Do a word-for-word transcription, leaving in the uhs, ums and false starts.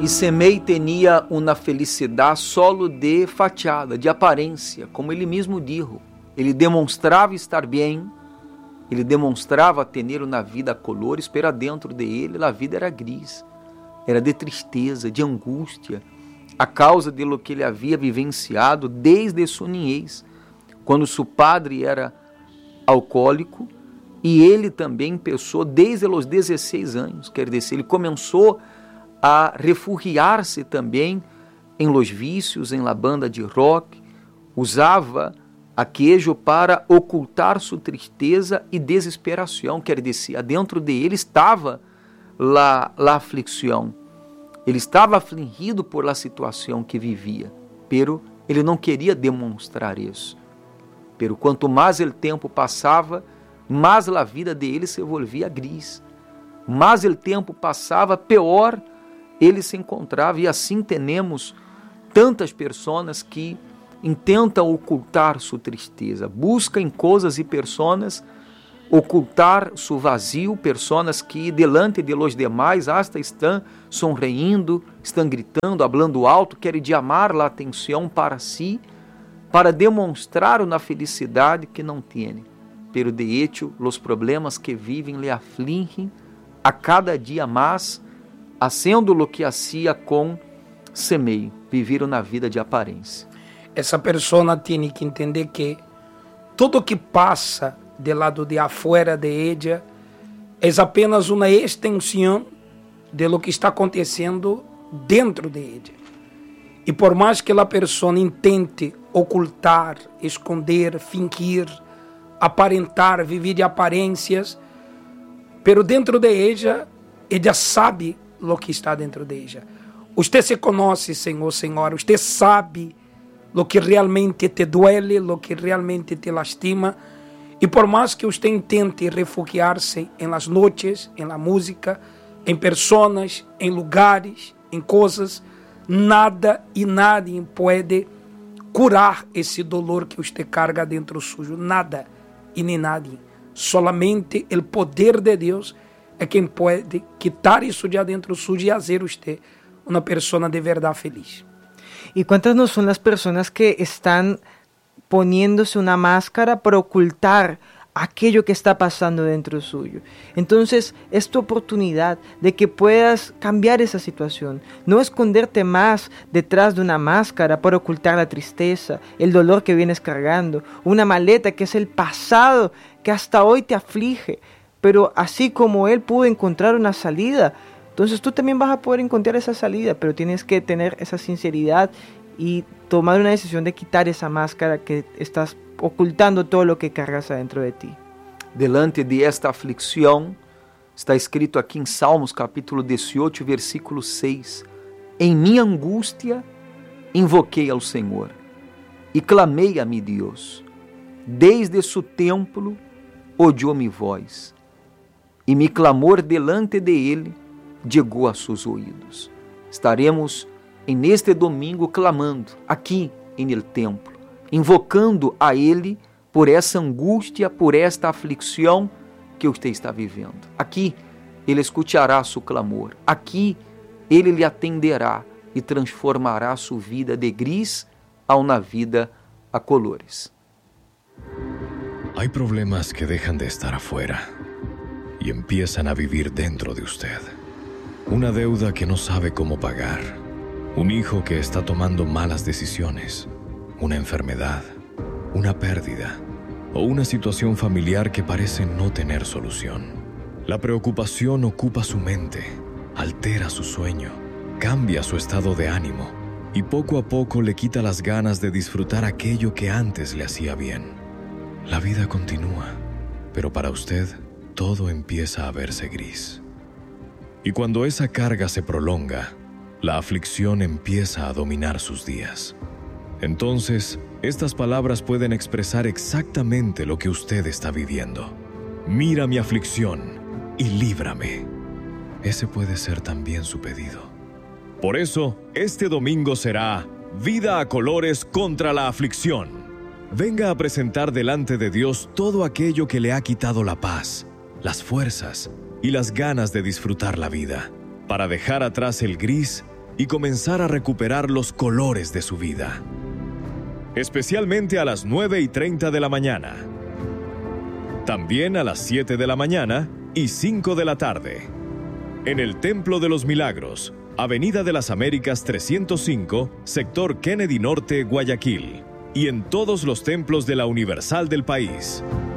E Semei tinha uma felicidade solo de fachada, de aparência, como ele mesmo dijo. Ele demonstrava estar bem, ele demonstrava ter uma vida colores, pero dentro de ele a vida era gris, era de tristeza, de angústia, a causa de lo que ele havia vivenciado desde sua niñez, quando seu padre era alcoólico e ele também pensou desde os dezesseis anos, quer dizer, ele começou a refugiar-se também em los vícios, em la banda de rock, usava aquello para ocultar sua tristeza e desesperação, quer dizer, dentro de ele estava la, la aflição, ele estava afligido por la situação que vivia, pero ele não queria demonstrar isso, pero quanto mais o tempo passava, mais a vida dele se volvia gris, mais o tempo passava, pior ele se encontrava, e assim temos tantas pessoas que intentam ocultar sua tristeza, buscam em coisas e pessoas ocultar seu vazio, pessoas que delante de los demais hasta estão sonrindo, estão gritando, hablando alto, querem chamar a atenção para si, para demonstrar uma felicidade que não tem. Pero de hecho, os problemas que vivem lhe afligem a cada dia mais, haciendo lo que hacía com Semei, viveram na vida de aparência. Essa pessoa tem que entender que tudo que passa do lado de afuera de ella é apenas uma extensão de lo que está acontecendo dentro de ella. E por mais que a pessoa intente ocultar, esconder, fingir, aparentar, viver de aparências, pero dentro de ella, ella sabe lo que está dentro de ella. Usted se conoce, Senhor, Senhora, usted sabe lo que realmente te duele, lo que realmente te lastima, e por mais que usted intente refugiar-se em las noches, em la música, em personas, em lugares, em coisas, nada e nadie pode curar esse dolor que usted carga dentro suyo, nada e nem nadie, solamente o poder de Deus é quem pode quitar isso de adentro suyo e fazer usted uma pessoa de verdade feliz. ¿Y cuántas no son las personas que están poniéndose una máscara para ocultar aquello que está pasando dentro suyo? Entonces, es tu oportunidad de que puedas cambiar esa situación. No esconderte más detrás de una máscara para ocultar la tristeza, el dolor que vienes cargando, una maleta que es el pasado que hasta hoy te aflige. Pero así como él pudo encontrar una salida, entonces tú también vas a poder encontrar esa salida, pero tienes que tener esa sinceridad y tomar una decisión de quitar esa máscara que estás ocultando todo lo que cargas adentro de ti. Delante de esta aflicción, está escrito aqui em Salmos capítulo dezoito, versículo seis, em minha angústia invoquei ao Senhor e clamei a mi Deus. Desde su templo oyó mi voz e mi clamor delante de ele chegou a seus ouvidos. Estaremos neste domingo clamando aqui em el templo, invocando a ele por essa angústia, por esta aflição que você está vivendo. Aqui ele escutará seu clamor, aqui ele lhe atenderá e transformará sua vida de gris a uma vida a colores. Hay problemas que dejan de estar afuera y empiezan a vivir dentro de usted. Una deuda que no sabe cómo pagar, un hijo que está tomando malas decisiones, una enfermedad, una pérdida o una situación familiar que parece no tener solución. La preocupación ocupa su mente, altera su sueño, cambia su estado de ánimo y poco a poco le quita las ganas de disfrutar aquello que antes le hacía bien. La vida continúa, pero para usted todo empieza a verse gris. Y cuando esa carga se prolonga, la aflicción empieza a dominar sus días. Entonces, estas palabras pueden expresar exactamente lo que usted está viviendo. Mira mi aflicción y líbrame. Ese puede ser también su pedido. Por eso, este domingo será Vida a Colores contra la Aflicción. Venga a presentar delante de Dios todo aquello que le ha quitado la paz, las fuerzas y las ganas de disfrutar la vida, para dejar atrás el gris y comenzar a recuperar los colores de su vida. Especialmente a las nueve y treinta de la mañana. También a las siete de la mañana y cinco de la tarde. En el Templo de los Milagros, Avenida de las Américas trescientos cinco, sector Kennedy Norte, Guayaquil. Y en todos los templos de la Universal del país.